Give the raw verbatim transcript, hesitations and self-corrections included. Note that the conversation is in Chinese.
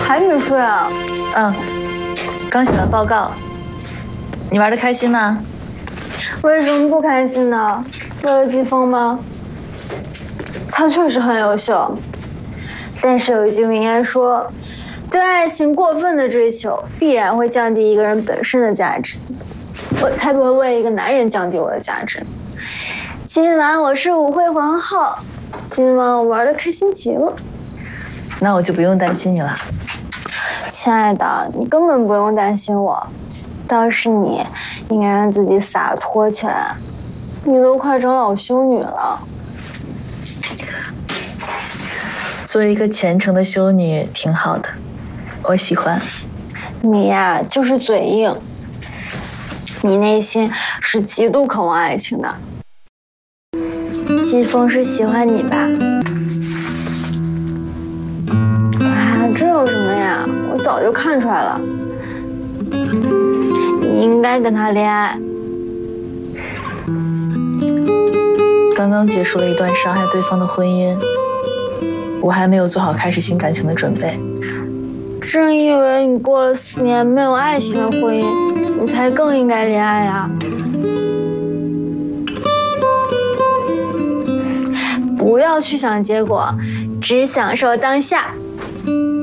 还没睡啊？ 嗯，刚写完报告。你玩的开心吗？ 为什么不开心呢？为了季风吗？他确实很优秀，但是有一句名言说，对爱情过分的追求，必然会降低一个人本身的价值。我才不会为一个男人降低我的价值。今晚我是舞会皇后，今晚我玩的开心极了。 那我就不用担心你了。 亲爱的，你根本不用担心我，倒是你应该让自己洒脱起来。你都快成老修女了。 做一个虔诚的修女挺好的，我喜欢。 你呀，就是嘴硬，你内心是极度渴望爱情的。季风是喜欢你吧？啊，这有什么呀？我早就看出来了。你应该跟他恋爱。 刚刚结束了一段伤害对方的婚姻，我还没有做好开始新感情的准备。 正因为你过了四年没有爱情的婚姻，你才更应该恋爱呀。不要去想结果，只享受当下。